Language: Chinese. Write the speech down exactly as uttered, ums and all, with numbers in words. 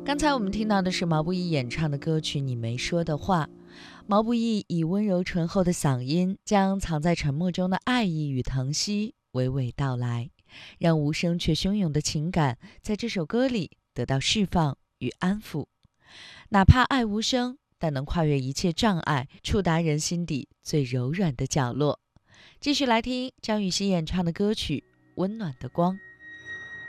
刚才我们听到的是毛不易演唱的歌曲《你没说的话》。毛不易以温柔醇厚的嗓音，将藏在沉默中的爱意与疼惜娓娓道来，让无声却汹涌的情感在这首歌里得到释放与安抚。哪怕爱无声，但能跨越一切障碍，触达人心底最柔软的角落。继续来听张雨绮演唱的歌曲《温暖的光》。